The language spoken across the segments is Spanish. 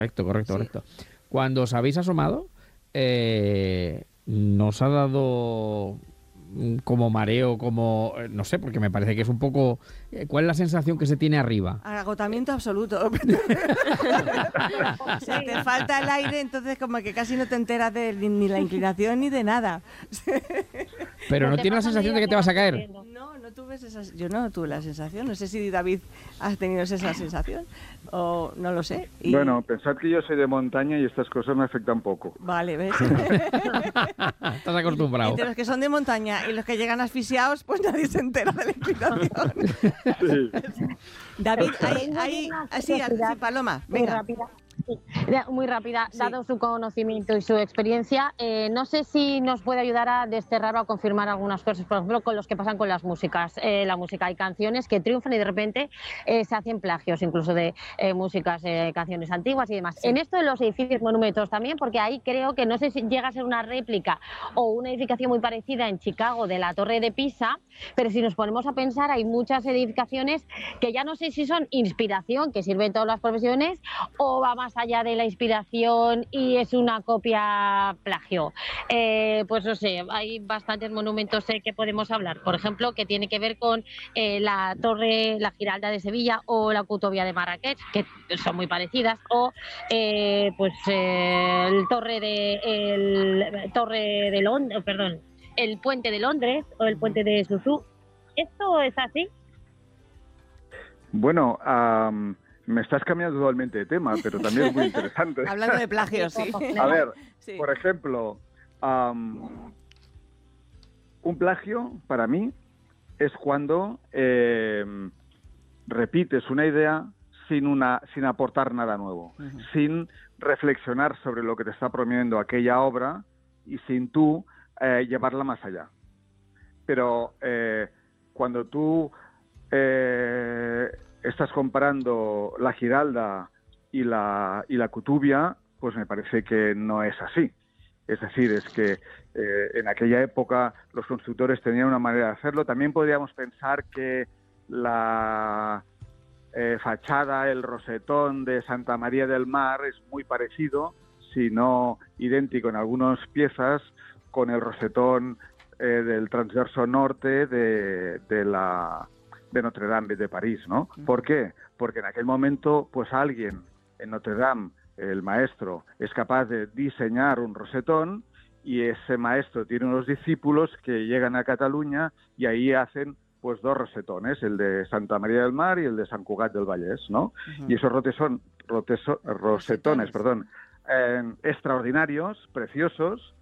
Correcto, correcto, Sí. correcto. Cuando os habéis asomado, ¿nos ha dado como mareo, como, no sé, porque me parece que es un poco... ¿cuál es la sensación que se tiene arriba? Agotamiento absoluto. O sea, te falta el aire, entonces como que casi no te enteras de ni la inclinación ni de nada. Pero ¿No no te tienes la pasa a sensación de medida que te vas a vas caer. subiendo? No tuve yo no tuve la sensación. No sé si David has tenido esa sensación o no lo sé. Y- Bueno, pensad que yo soy de montaña y estas cosas me afectan poco. Vale, ¿ves? Estás acostumbrado. Entre los que son de montaña y los que llegan asfixiados, pues nadie se entera de la inclinación. Sí. David, Tengo ahí, una así, curiosidad Paloma, muy venga. rápida. Sí, muy rápida, Sí. dado su conocimiento y su experiencia, no sé si nos puede ayudar a desterrar o a confirmar algunas cosas, por ejemplo, con los que pasan con las músicas. La música, hay canciones que triunfan y de repente se hacen plagios, incluso de músicas, canciones antiguas y demás. Sí. En esto de los edificios monumentos también, porque ahí creo que no sé si llega a ser una réplica o una edificación muy parecida en Chicago de la Torre de Pisa, pero si nos ponemos a pensar, hay muchas edificaciones que ya no sé si son inspiración, que sirve en todas las profesiones, o va más allá de la inspiración y es una copia plagio. Pues no sé, hay bastantes monumentos que podemos hablar. Por ejemplo, que tiene que ver con la Torre, la Giralda de Sevilla o la Cutovia de Marrakech, que son muy parecidas, o el Torre de Londres, perdón, el Puente de Londres o el Puente de Susú. ¿Esto es así? Bueno, me estás cambiando totalmente de tema, pero también es muy interesante. Hablando de plagios, sí. A ver, Sí. por ejemplo, un plagio para mí es cuando repites una idea sin aportar nada nuevo, sin reflexionar sobre lo que te está promoviendo aquella obra y sin tú llevarla más allá. Pero cuando tú estás comparando la Giralda y la Cutubia, pues me parece que no es así. Es decir, es que en aquella época los constructores tenían una manera de hacerlo. También podríamos pensar que la fachada, el rosetón de Santa María del Mar es muy parecido, si no idéntico en algunas piezas, con el rosetón del transverso norte de Notre Dame de París, ¿no? ¿Por qué? Porque en aquel momento, pues alguien en Notre Dame, el maestro, es capaz de diseñar un rosetón y ese maestro tiene unos discípulos que llegan a Cataluña y ahí hacen pues dos rosetones, el de Santa María del Mar y el de Sant Cugat del Vallès, ¿no? Y esos rosetones, extraordinarios, preciosos,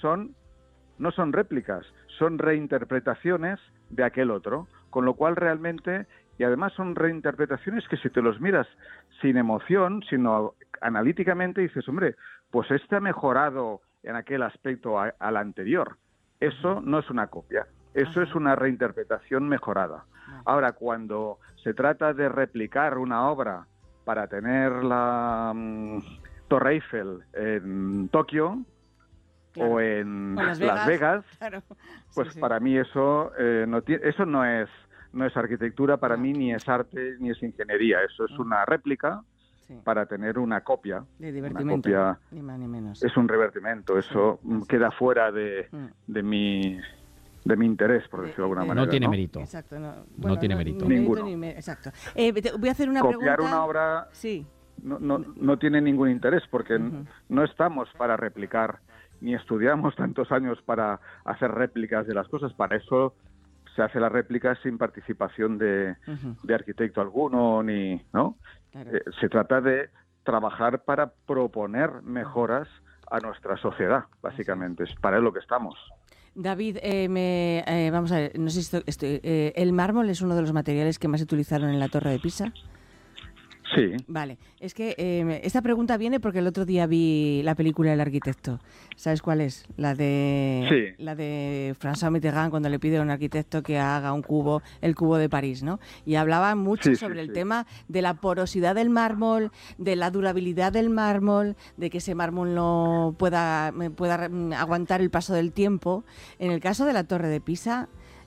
no son réplicas, son reinterpretaciones de aquel otro, con lo cual realmente, y además son reinterpretaciones que si te los miras sin emoción, sino analíticamente, dices, hombre, pues este ha mejorado en aquel aspecto al anterior. Eso no es una copia, eso es una reinterpretación mejorada. Ahora, cuando se trata de replicar una obra para tener la Torre Eiffel en Tokio, Claro. o en O Las Vegas, claro. pues Sí. para mí eso eso no es arquitectura para mí, ni es arte, ni es ingeniería. Eso es una réplica Sí. para tener una copia. De Una divertimento, copia ni más ni menos. es un revertimento. Eso así queda fuera de mi interés, por decirlo de alguna manera. No tiene mérito. Exacto. No tiene mérito. ni Ninguno. Exacto. Voy a hacer una Copiar pregunta. una obra Sí. no tiene ningún interés, porque no estamos para replicar, ni estudiamos tantos años para hacer réplicas de las cosas. Para eso se hace la réplica sin participación de arquitecto alguno, ¿no? Claro. Se trata de trabajar para proponer mejoras a nuestra sociedad, básicamente. Es para lo que estamos. David, vamos a ver, no sé si ¿el mármol es uno de los materiales que más se utilizaron en la Torre de Pisa? Sí. Vale, es que esta pregunta viene porque el otro día vi la película El arquitecto. ¿Sabes cuál es? La de François Mitterrand, cuando le pide a un arquitecto que haga el cubo de París, ¿no? Y hablaba mucho sobre el tema de la porosidad del mármol, de la durabilidad del mármol, de que ese mármol no pueda aguantar el paso del tiempo. En el caso de la Torre de Pisa,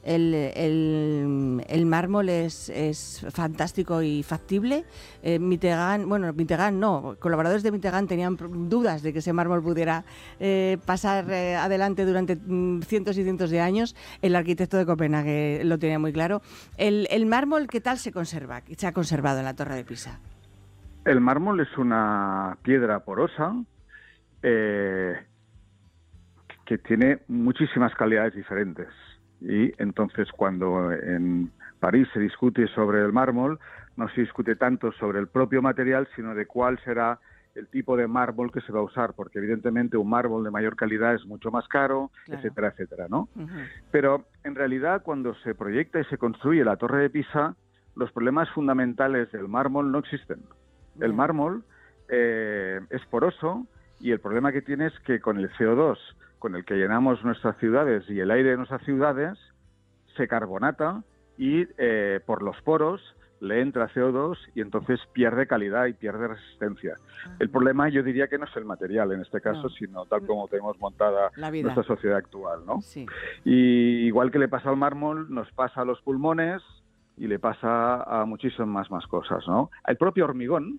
el mármol es fantástico y factible. Mitterrand no, colaboradores de Mitterrand tenían dudas de que ese mármol pudiera pasar adelante durante cientos y cientos de años. El arquitecto de Copenhague lo tenía muy claro. El mármol, ¿qué tal se ha conservado en la Torre de Pisa? El mármol es una piedra porosa que tiene muchísimas calidades diferentes. Y entonces cuando en París se discute sobre el mármol, no se discute tanto sobre el propio material, sino de cuál será el tipo de mármol que se va a usar, porque evidentemente un mármol de mayor calidad es mucho más caro, claro, etcétera, etcétera, ¿no? Uh-huh. Pero en realidad cuando se proyecta y se construye la Torre de Pisa, los problemas fundamentales del mármol no existen. Uh-huh. El mármol es poroso y el problema que tiene es que con el CO2 con el que llenamos nuestras ciudades y el aire de nuestras ciudades se carbonata y por los poros le entra CO2 y entonces pierde calidad y pierde resistencia. El problema yo diría que no es el material en este caso, sino tal como tenemos montada nuestra sociedad actual, ¿no? Sí. Y igual que le pasa al mármol, nos pasa a los pulmones y le pasa a muchísimas más cosas, ¿no? El propio hormigón,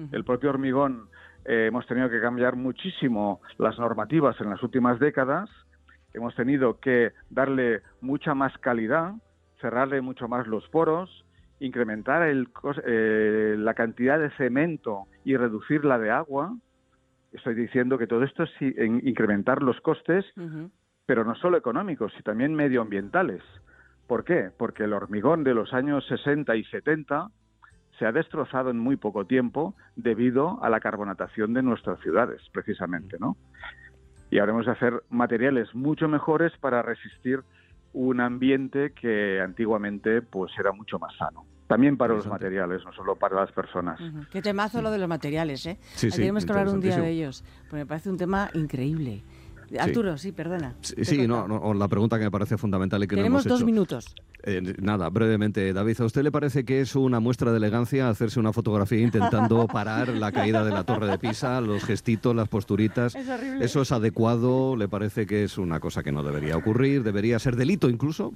hemos tenido que cambiar muchísimo las normativas en las últimas décadas, hemos tenido que darle mucha más calidad, cerrarle mucho más los poros, incrementar la cantidad de cemento y reducir la de agua. Estoy diciendo que todo esto es incrementar los costes, uh-huh, pero no solo económicos, sino también medioambientales. ¿Por qué? Porque el hormigón de los años 60 y 70 se ha destrozado en muy poco tiempo debido a la carbonatación de nuestras ciudades, precisamente, ¿no? Y ahora hemos de hacer materiales mucho mejores para resistir un ambiente que antiguamente pues era mucho más sano. También para los materiales, no solo para las personas. Uh-huh. Qué temazo lo de los materiales, ¿eh? Sí, tenemos que hablar un día de ellos, porque me parece un tema increíble. Arturo, sí, perdona. Sí, la pregunta que me parece fundamental y que tenemos no hemos 2 minutos. Nada, brevemente, David, ¿a usted le parece que es una muestra de elegancia hacerse una fotografía intentando parar la caída de la Torre de Pisa, los gestitos, las posturitas? Es horrible. ¿Eso es adecuado? ¿Le parece que es una cosa que no debería ocurrir? ¿Debería ser delito incluso?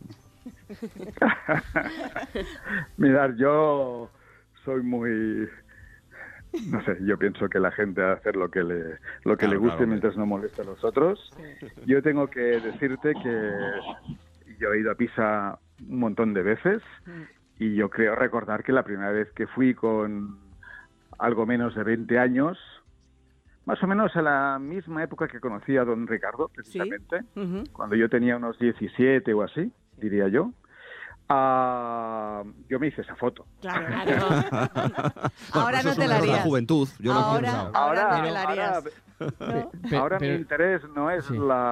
Mirad, yo soy muy... No sé, yo pienso que la gente va a hacer lo que le guste mientras no moleste a los otros. Yo tengo que decirte que yo he ido a Pisa un montón de veces y yo creo recordar que la primera vez que fui con algo menos de 20 años, más o menos a la misma época que conocí a don Ricardo, precisamente, ¿sí? Uh-huh. Cuando yo tenía unos 17 o así, diría yo. Yo me hice esa foto. Claro. Ahora no te la harías. La juventud. Ahora no te la harías. Ahora mi interés no es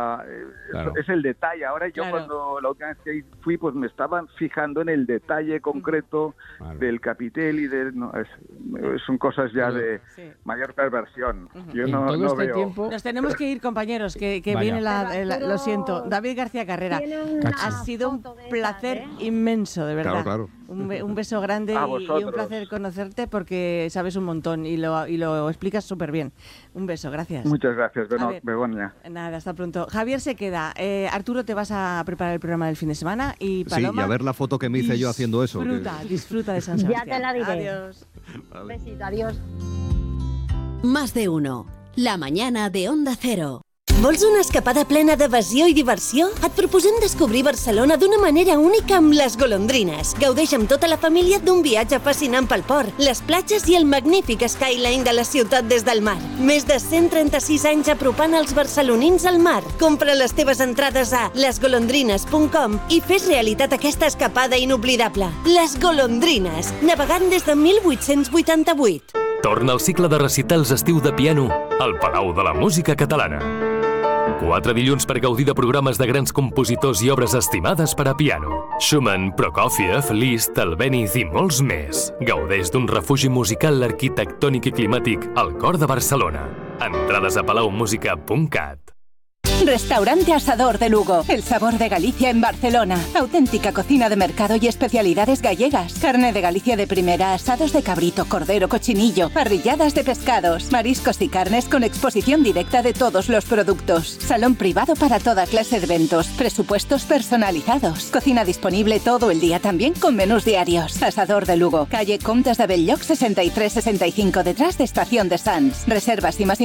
es el detalle. Ahora yo cuando la última vez que fui, pues me estaban fijando en el detalle concreto del capitel y son cosas ya de mayor perversión. Yo no veo. Tiempo... Nos tenemos que ir, compañeros, que viene lo siento. David García Carrera, ha sido un placer inmenso, de verdad. Claro. Un beso grande y un placer conocerte porque sabes un montón y lo explicas súper bien. Un beso, gracias. Muchas gracias, Begoña. Nada, hasta pronto. Javier se queda. Arturo, te vas a preparar el programa del fin de semana y Paloma... Sí, y a ver la foto que me hice yo haciendo eso. Disfruta de San Sebastián. Ya te la diré. Adiós. Un besito, adiós. Más de uno. La mañana de Onda Cero. Vols una escapada plena d'evasió i diversió? Et proposem descobrir Barcelona d'una manera única amb les golondrines. Gaudeix amb tota la família d'un viatge fascinant pel port, les platges i el magnífic skyline de la ciutat des del mar. Més de 136 anys apropant els barcelonins al mar. Compra les teves entrades a lesgolondrines.com i fes realitat aquesta escapada inoblidable. Les Golondrines, navegant des de 1888. Torna al cicle de recitals estiu de piano al Palau de la Música Catalana. 4 dilluns per gaudir de programes de grans compositors i obres estimades per a piano. Schumann, Prokofiev, Liszt, Albéniz i molts més. Gaudeix d'un refugi musical arquitectònic i climàtic al cor de Barcelona. Entrades a palaumusica.cat. Restaurante Asador de Lugo. El sabor de Galicia en Barcelona. Auténtica cocina de mercado y especialidades gallegas. Carne de Galicia de primera, asados de cabrito, cordero, cochinillo, parrilladas de pescados, mariscos y carnes con exposición directa de todos los productos. Salón privado para toda clase de eventos. Presupuestos personalizados. Cocina disponible todo el día también con menús diarios. Asador de Lugo. Calle Comtes de Belloc 6365 detrás de Estación de Sants. Reservas y más